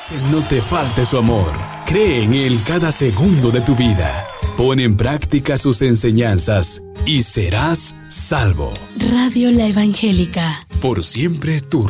Que no te falte su amor. Cree en Él cada segundo de tu vida. Pon en práctica sus enseñanzas y serás salvo. Radio La Evangélica. Por siempre tu